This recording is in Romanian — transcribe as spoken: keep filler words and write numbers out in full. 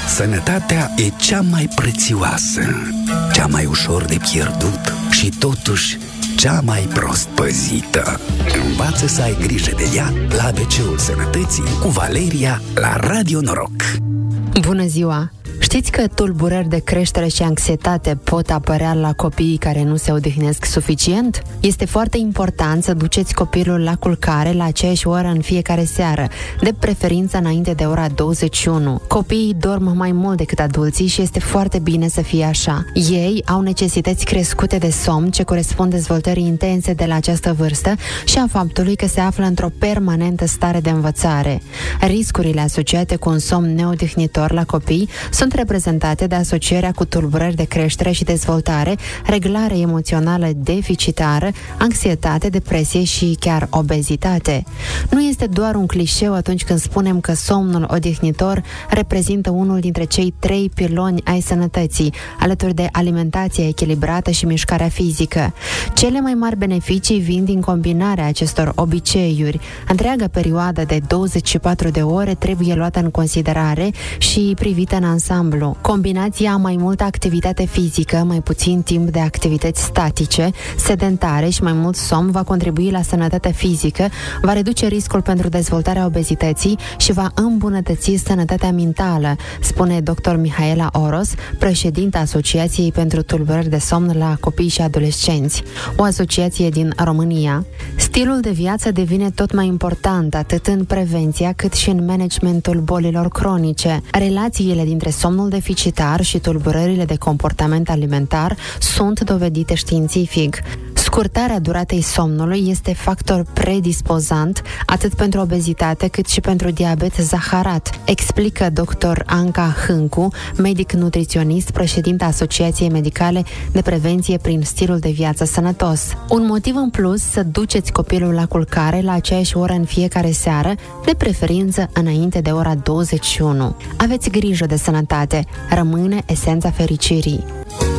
Sănătatea e cea mai prețioasă, cea mai ușor de pierdut și totuși cea mai prost păzită. Învață să ai grijă de ea la A B C-ul Sănătății cu Valeria la Radio Noroc. Bună ziua! Știți că tulburări de creștere și anxietate pot apărea la copiii care nu se odihnesc suficient? Este foarte important să duceți copilul la culcare la aceeași oră în fiecare seară, de preferință înainte de ora douăzeci și unu. Copiii dorm mai mult decât adulții și este foarte bine să fie așa. Ei au necesități crescute de somn ce corespund dezvoltării intense de la această vârstă și a faptului că se află într-o permanentă stare de învățare. Riscurile asociate cu un somn neodihnitor la copii sunt reprezentate de asocierea cu tulburări de creștere și dezvoltare, reglare emoțională deficitară, anxietate, depresie și chiar obezitate. Nu este doar un clișeu atunci când spunem că somnul odihnitor reprezintă unul dintre cei trei piloni ai sănătății, alături de alimentația echilibrată și mișcarea fizică. Cele mai mari beneficii vin din combinarea acestor obiceiuri. Întreaga perioadă de douăzeci și patru de ore trebuie luată în considerare și privită în ansamblu. Combinația mai multă activitate fizică, mai puțin timp de activități statice, sedentare și mai mult somn va contribui la sănătatea fizică, va reduce riscul pentru dezvoltarea obezității și va îmbunătăți sănătatea mentală, spune doctor Mihaela Oros, președinta Asociației pentru Tulburări de Somn la Copii și Adolescenți, o asociație din România. Stilul de viață devine tot mai important atât în prevenția cât și în managementul bolilor cronice. Relațiile dintre somnul deficitar și tulburările de comportament alimentar sunt dovedite științific. Scurtarea duratei somnului este factor predispozant atât pentru obezitate cât și pentru diabet zaharat, explică doctor Anca Hâncu, medic nutriționist, președinta Asociației Medicale de Prevenție prin Stilul de Viață Sănătos. Un motiv în plus să duceți copilul la culcare la aceeași oră în fiecare seară, de preferință înainte de ora douăzeci și unu. Aveți grijă de sănătate, rămâne esența fericirii.